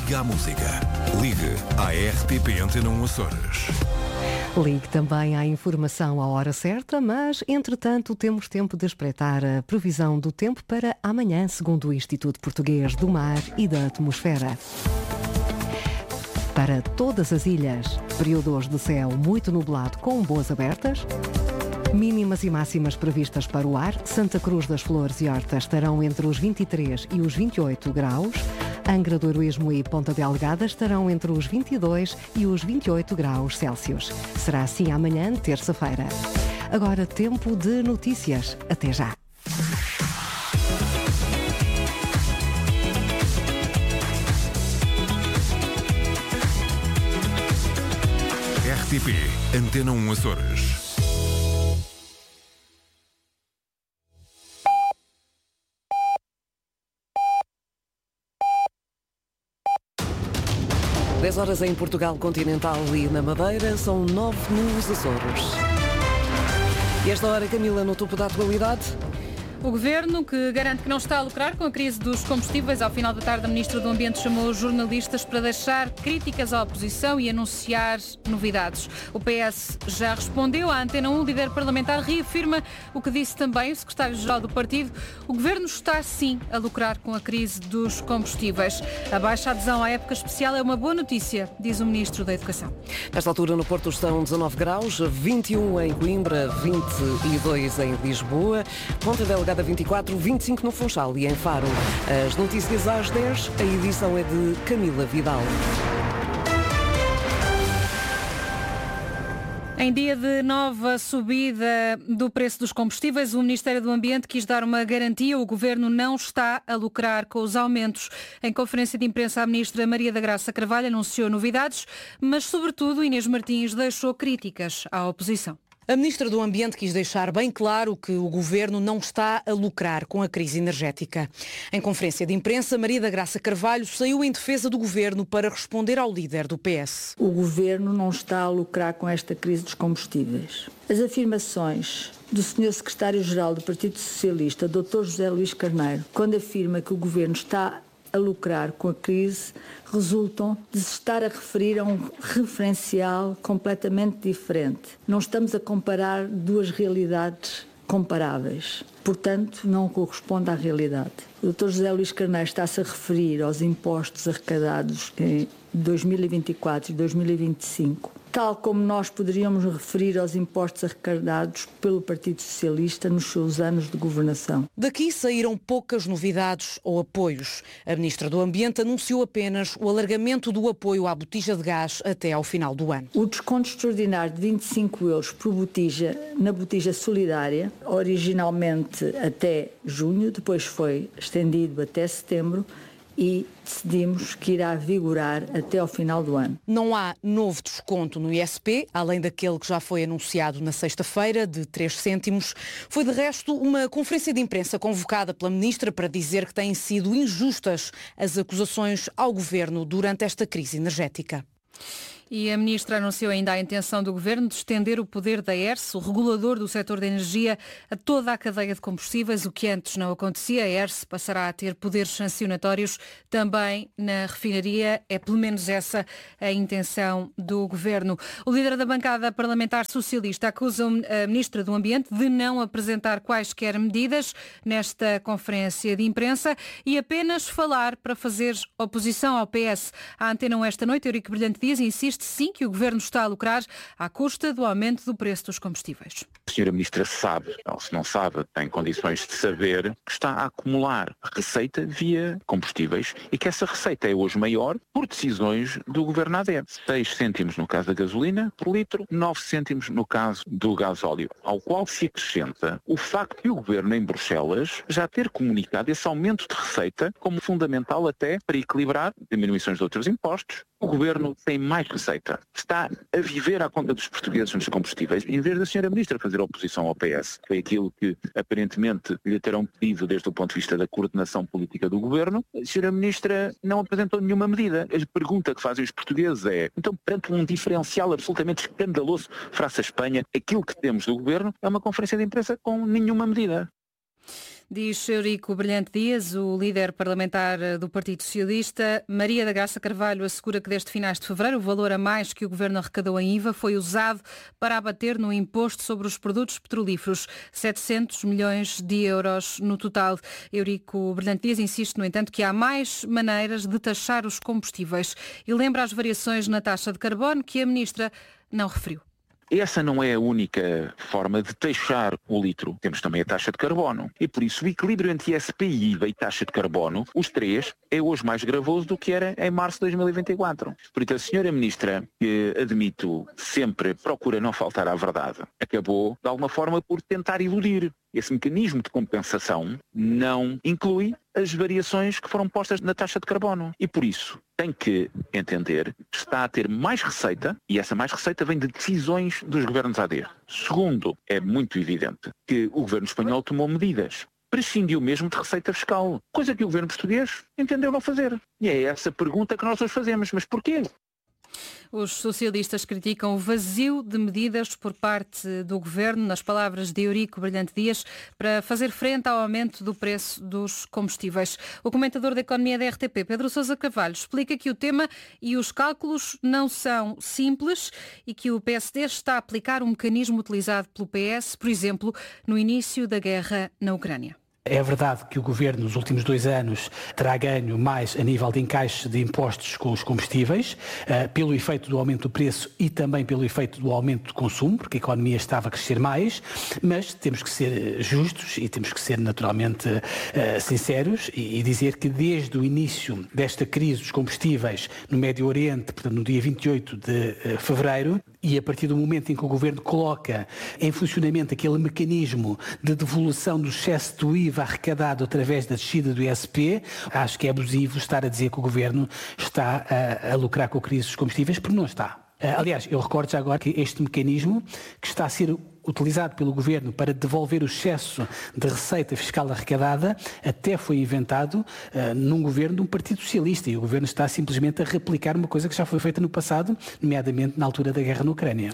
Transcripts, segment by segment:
Liga à música. Ligue à RTP Antena 1 Açores. Ligue também à informação à hora certa, mas, entretanto, temos tempo de espreitar a previsão do tempo para amanhã, segundo o Instituto Português do Mar e da Atmosfera. Para todas as ilhas, períodos de céu muito nublado com boas abertas. Mínimas e máximas previstas para o ar. Santa Cruz das Flores e Horta estarão entre os 23 e os 28 graus. Angra do Heroísmo e Ponta Delgada estarão entre os 22 e os 28 graus Celsius. Será assim amanhã, terça-feira. Agora, tempo de notícias. Até já. RTP Antena 1 Açores. Dez horas em Portugal continental e na Madeira, são 9 nos Açores. E esta hora, Camila, no topo da atualidade. O Governo, que garante que não está a lucrar com a crise dos combustíveis, ao final da tarde a Ministra do Ambiente chamou os jornalistas para deixar críticas à oposição e anunciar novidades. O PS já respondeu. À Antena 1, o líder parlamentar reafirma o que disse também o secretário-geral do partido. O Governo está, sim, a lucrar com a crise dos combustíveis. A baixa adesão à época especial é uma boa notícia, diz o Ministro da Educação. Nesta altura, no Porto estão 19 graus, 21 em Coimbra, 22 em Lisboa, Ponta Delgada 24, 25 no Funchal e em Faro. As notícias às 10, a edição é de Camila Vidal. Em dia de nova subida do preço dos combustíveis, o Ministério do Ambiente quis dar uma garantia. O Governo não está a lucrar com os aumentos. Em conferência de imprensa, a Ministra Maria da Graça Carvalho anunciou novidades, mas, sobretudo, Inês Martins deixou críticas à oposição. A Ministra do Ambiente quis deixar bem claro que o Governo não está a lucrar com a crise energética. Em conferência de imprensa, Maria da Graça Carvalho saiu em defesa do Governo para responder ao líder do PS. O Governo não está a lucrar com esta crise dos combustíveis. As afirmações do Sr. Secretário-Geral do Partido Socialista, Dr. José Luís Carneiro, quando afirma que o Governo está a lucrar com a crise, resultam de se estar a referir a um referencial completamente diferente. Não estamos a comparar duas realidades comparáveis. Portanto, não corresponde à realidade. O Dr. José Luís Carneiro está-se a referir aos impostos arrecadados em 2024 e 2025, tal como nós poderíamos referir aos impostos arrecadados pelo Partido Socialista nos seus anos de governação. Daqui saíram poucas novidades ou apoios. A Ministra do Ambiente anunciou apenas o alargamento do apoio à botija de gás até ao final do ano. O desconto extraordinário de 25 euros por botija na botija solidária, originalmente até junho, depois foi estendido até setembro, e decidimos que irá vigorar até ao final do ano. Não há novo desconto no ISP, além daquele que já foi anunciado na sexta-feira, de 3 cêntimos. Foi, de resto, uma conferência de imprensa convocada pela Ministra para dizer que têm sido injustas as acusações ao Governo durante esta crise energética. E a Ministra anunciou ainda a intenção do Governo de estender o poder da ERSE, o regulador do setor da energia, a toda a cadeia de combustíveis, o que antes não acontecia. A ERSE passará a ter poderes sancionatórios também na refinaria. É pelo menos essa a intenção do Governo. O líder da bancada parlamentar socialista acusa a Ministra do Ambiente de não apresentar quaisquer medidas nesta conferência de imprensa e apenas falar para fazer oposição ao PS. A Antena 1 esta noite, Eurico Brilhante Dias insiste sim que o Governo está a lucrar à custa do aumento do preço dos combustíveis. A Sra. Ministra sabe, ou se não sabe, tem condições de saber que está a acumular receita via combustíveis e que essa receita é hoje maior por decisões do Governo AD. 6 cêntimos no caso da gasolina por litro, 9 cêntimos no caso do gasóleo, ao qual se acrescenta o facto de o Governo em Bruxelas já ter comunicado esse aumento de receita como fundamental até para equilibrar diminuições de outros impostos. O Governo tem mais receita. Está a viver à conta dos portugueses nos combustíveis, em vez da Sra. Ministra fazer oposição ao PS. Foi aquilo que, aparentemente, lhe terão pedido desde o ponto de vista da coordenação política do Governo. A Sra. Ministra não apresentou nenhuma medida. A pergunta que fazem os portugueses é, então, perante um diferencial absolutamente escandaloso face à Espanha, aquilo que temos do Governo é uma conferência de imprensa com nenhuma medida. Diz Eurico Brilhante Dias, o líder parlamentar do Partido Socialista. Maria da Graça Carvalho assegura que desde finais de fevereiro o valor a mais que o Governo arrecadou em IVA foi usado para abater no imposto sobre os produtos petrolíferos, 700 milhões de euros no total. Eurico Brilhante Dias insiste, no entanto, que há mais maneiras de taxar os combustíveis e lembra as variações na taxa de carbono que a Ministra não referiu. Essa não é a única forma de taxar o litro. Temos também a taxa de carbono. E por isso o equilíbrio entre ISPI, IVA e taxa de carbono, os três, é hoje mais gravoso do que era em março de 2024. Por isso a senhora Ministra, que admito sempre procura não faltar à verdade, acabou de alguma forma por tentar iludir. Esse mecanismo de compensação não inclui as variações que foram postas na taxa de carbono. E por isso tem que entender que está a ter mais receita, e essa mais receita vem de decisões dos governos AD. Segundo, é muito evidente que o governo espanhol tomou medidas. Prescindiu mesmo de receita fiscal, coisa que o governo português entendeu não fazer. E é essa pergunta que nós hoje fazemos. Mas porquê? Os socialistas criticam o vazio de medidas por parte do Governo, nas palavras de Eurico Brilhante Dias, para fazer frente ao aumento do preço dos combustíveis. O comentador da Economia da RTP, Pedro Sousa Carvalho, explica que o tema e os cálculos não são simples e que o PSD está a aplicar um mecanismo utilizado pelo PS, por exemplo, no início da guerra na Ucrânia. É verdade que o Governo, nos últimos 2 anos, terá ganho mais a nível de encaixe de impostos com os combustíveis, pelo efeito do aumento do preço e também pelo efeito do aumento do consumo, porque a economia estava a crescer mais, mas temos que ser justos e temos que ser naturalmente sinceros e dizer que desde o início desta crise dos combustíveis no Médio Oriente, portanto no dia 28 de fevereiro, e a partir do momento em que o Governo coloca em funcionamento aquele mecanismo de devolução do excesso do IVA arrecadado através da descida do ISP, acho que é abusivo estar a dizer que o Governo está a lucrar com a crise dos combustíveis, porque não está. Aliás, eu recordo já agora que este mecanismo que está a ser utilizado pelo Governo para devolver o excesso de receita fiscal arrecadada até foi inventado num Governo de um Partido Socialista e o Governo está simplesmente a replicar uma coisa que já foi feita no passado, nomeadamente na altura da guerra na Ucrânia.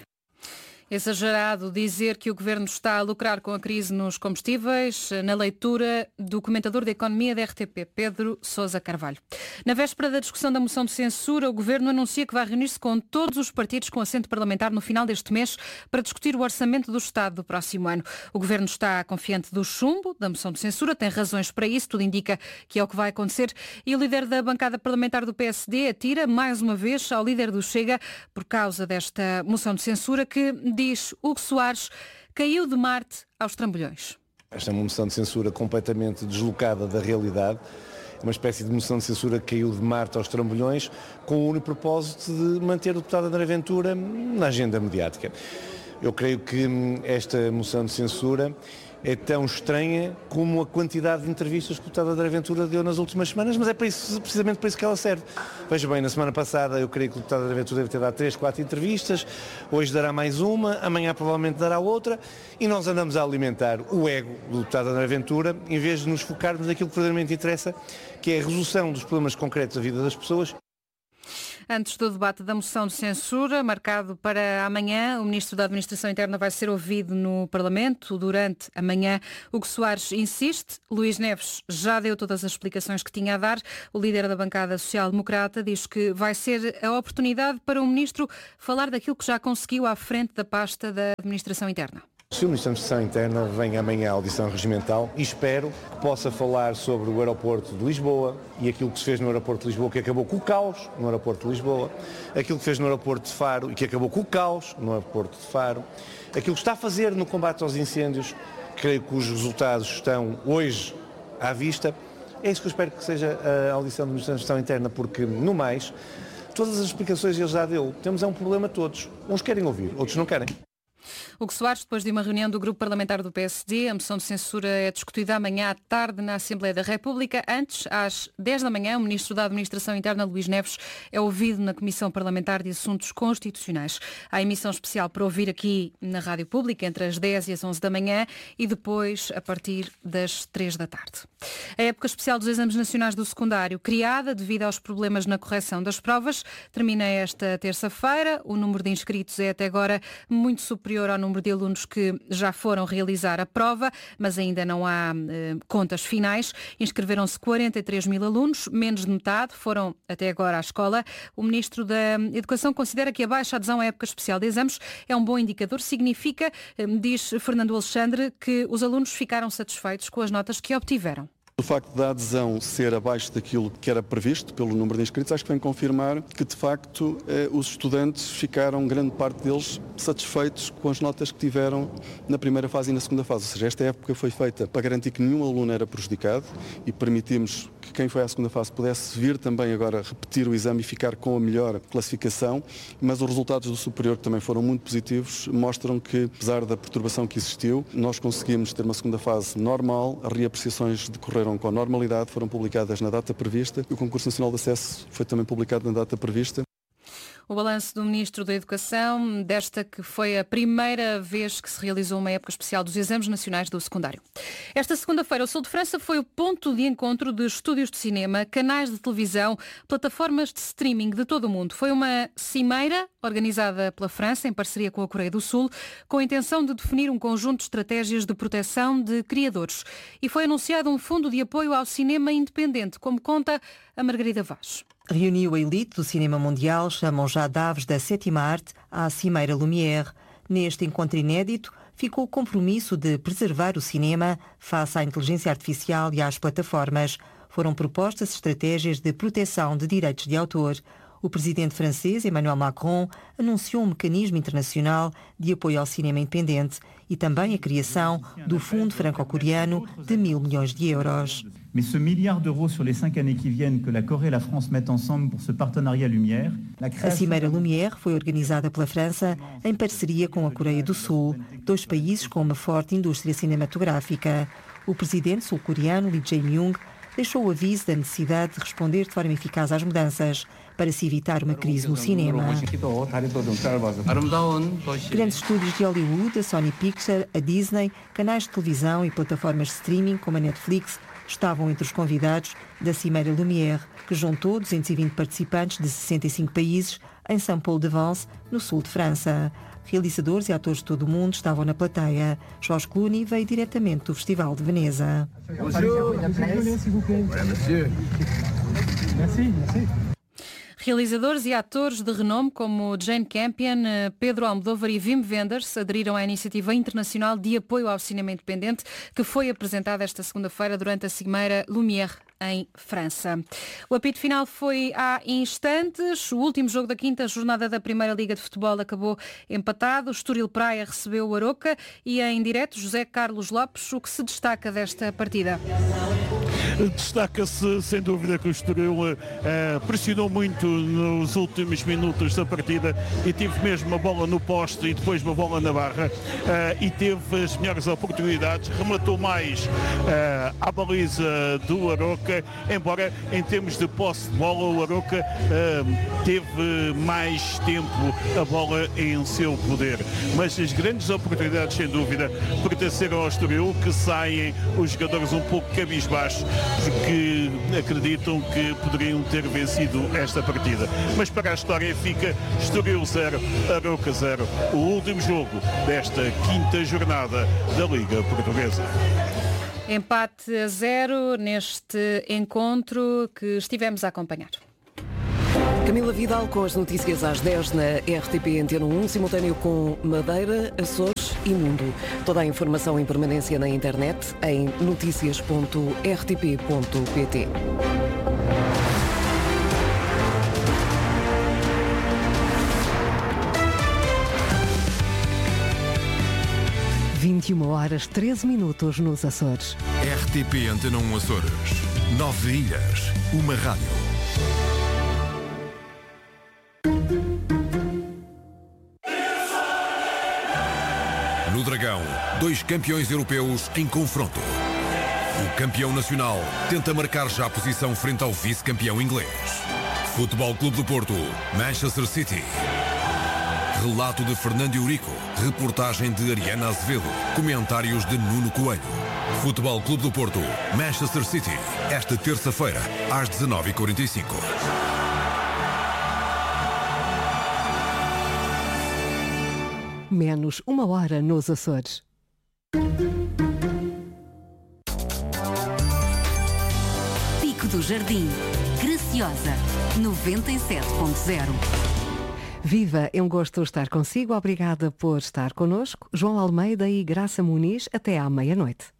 Exagerado dizer que o Governo está a lucrar com a crise nos combustíveis, na leitura do comentador da Economia da RTP, Pedro Sousa Carvalho. Na véspera da discussão da moção de censura, o Governo anuncia que vai reunir-se com todos os partidos com assento parlamentar no final deste mês para discutir o orçamento do Estado do próximo ano. O Governo está confiante do chumbo da moção de censura, tem razões para isso, tudo indica que é o que vai acontecer. E o líder da bancada parlamentar do PSD atira mais uma vez ao líder do Chega por causa desta moção de censura que, diz Hugo Soares, caiu de Marte aos trambolhões. Esta é uma moção de censura completamente deslocada da realidade, uma espécie de moção de censura que caiu de Marte aos trambolhões, com o único propósito de manter o deputado André Ventura na agenda mediática. Eu creio que esta moção de censura é tão estranha como a quantidade de entrevistas que o deputado André Ventura deu nas últimas semanas, mas é precisamente para isso que ela serve. Veja bem, na semana passada eu creio que o deputado André Ventura deve ter dado 3, 4 entrevistas, hoje dará mais uma, amanhã provavelmente dará outra, e nós andamos a alimentar o ego do deputado André Ventura, em vez de nos focarmos naquilo que verdadeiramente interessa, que é a resolução dos problemas concretos da vida das pessoas. Antes do debate da moção de censura, marcado para amanhã, o Ministro da Administração Interna vai ser ouvido no Parlamento durante a manhã. Hugo Soares insiste, Luís Neves já deu todas as explicações que tinha a dar. O líder da bancada social-democrata diz que vai ser a oportunidade para o Ministro falar daquilo que já conseguiu à frente da pasta da Administração Interna. Se o Ministro da Administração Interna vem amanhã à audição regimental e espero que possa falar sobre o aeroporto de Lisboa e aquilo que se fez no aeroporto de Lisboa, que acabou com o caos no aeroporto de Lisboa, aquilo que fez no aeroporto de Faro e que acabou com o caos no aeroporto de Faro, aquilo que está a fazer no combate aos incêndios, creio que os resultados estão hoje à vista. É isso que eu espero que seja a audição do Ministro da Administração Interna, porque, no mais, todas as explicações ele já deu. Temos um problema todos. Uns querem ouvir, outros não querem. Hugo Soares, depois de uma reunião do Grupo Parlamentar do PSD, a moção de censura é discutida amanhã à tarde na Assembleia da República. Antes, às 10 da manhã, o Ministro da Administração Interna, Luís Neves, é ouvido na Comissão Parlamentar de Assuntos Constitucionais. Há emissão especial para ouvir aqui na Rádio Pública entre as 10 e as 11 da manhã e depois a partir das 3 da tarde. A época especial dos exames nacionais do secundário, criada devido aos problemas na correção das provas, termina esta terça-feira. O número de inscritos é até agora muito superior superior ao número de alunos que já foram realizar a prova, mas ainda não há contas finais. Inscreveram-se 43 mil alunos, menos de metade foram até agora à escola. O Ministro da Educação considera que a baixa adesão à época especial de exames é um bom indicador. Significa, diz Fernando Alexandre, que os alunos ficaram satisfeitos com as notas que obtiveram. O facto da adesão ser abaixo daquilo que era previsto pelo número de inscritos, acho que vem confirmar que, de facto, os estudantes ficaram, grande parte deles, satisfeitos com as notas que tiveram na primeira fase e na segunda fase. Ou seja, esta época foi feita para garantir que nenhum aluno era prejudicado e permitimos que quem foi à segunda fase pudesse vir também agora repetir o exame e ficar com a melhor classificação, mas os resultados do superior, que também foram muito positivos, mostram que, apesar da perturbação que existiu, nós conseguimos ter uma segunda fase normal, as reapreciações decorreram com a normalidade, foram publicadas na data prevista e o Concurso Nacional de Acesso foi também publicado na data prevista. O balanço do Ministro da Educação, desta que foi a primeira vez que se realizou uma época especial dos exames nacionais do secundário. Esta segunda-feira, o Sul de França foi o ponto de encontro de estúdios de cinema, canais de televisão, plataformas de streaming de todo o mundo. Foi uma cimeira organizada pela França, em parceria com a Coreia do Sul, com a intenção de definir um conjunto de estratégias de proteção de criadores. E foi anunciado um fundo de apoio ao cinema independente, como conta a Margarida Vaz. Reuniu a elite do cinema mundial, chamam já Daves da sétima arte, à Cimeira Lumière. Neste encontro inédito, ficou o compromisso de preservar o cinema face à inteligência artificial e às plataformas. Foram propostas estratégias de proteção de direitos de autor. O presidente francês, Emmanuel Macron, anunciou um mecanismo internacional de apoio ao cinema independente e também a criação do Fundo Franco-Coreano de 1.000 milhões de euros. Mais ce milliard d'euros sur les 5 années qui viennent que la Corée et la France mettent ensemble pour ce partenariat Lumière. A Cimeira Lumière foi organizada pela França em parceria com a Coreia do Sul, dois países com uma forte indústria cinematográfica. O presidente sul-coreano Lee Jae-myung deixou o aviso da necessidade de responder de forma eficaz às mudanças para se evitar uma crise no cinema. Grandes estúdios de Hollywood, a Sony Pictures, a Disney, canais de televisão e plataformas de streaming como a Netflix estavam entre os convidados da Cimeira Lumière, que juntou 220 participantes de 65 países em Saint-Paul-de-Vence, no sul de França. Realizadores e atores de todo o mundo estavam na plateia. Georges Clooney veio diretamente do Festival de Veneza. Realizadores e atores de renome como Jane Campion, Pedro Almodóvar e Wim Wenders aderiram à iniciativa internacional de apoio ao cinema independente que foi apresentada esta segunda-feira durante a Cimeira Lumière em França. O apito final foi há instantes. O último jogo da quinta jornada da Primeira Liga de Futebol acabou empatado. O Estoril Praia recebeu o Aroca e em direto José Carlos Lopes, o que se destaca desta partida? Destaca-se sem dúvida que o Estoril pressionou muito nos últimos minutos da partida e teve mesmo uma bola no poste e depois uma bola na barra e teve as melhores oportunidades, rematou mais à baliza do Aroca, embora em termos de posse de bola o Aroca teve mais tempo a bola em seu poder, mas as grandes oportunidades sem dúvida pertenceram ao Estoril, que saem os jogadores um pouco cabisbaixos porque acreditam que poderiam ter vencido esta partida. Mas para a história fica Estoril 0, Aroca 0, o último jogo desta quinta jornada da Liga Portuguesa. Empate a 0 neste encontro que estivemos a acompanhar. Camila Vidal com as notícias às 10 na RTP Antena 1, simultâneo com Madeira, Açores e Mundo. Toda a informação em permanência na internet em noticias.rtp.pt. Horas 13 minutos nos Açores. RTP Antena 1 Açores. 9 ilhas, uma rádio. No Dragão, 2 campeões europeus em confronto. O campeão nacional tenta marcar já a posição frente ao vice-campeão inglês. Futebol Clube do Porto, Manchester City. Relato de Fernando Eurico, reportagem de Ariana Azevedo, comentários de Nuno Coelho. Futebol Clube do Porto, Manchester City, esta terça-feira, às 19h45. menos 1 hora nos Açores. Pico do Jardim. Graciosa. 97.0. Viva, é um gosto estar consigo. Obrigada por estar connosco. João Almeida e Graça Muniz, até à meia-noite.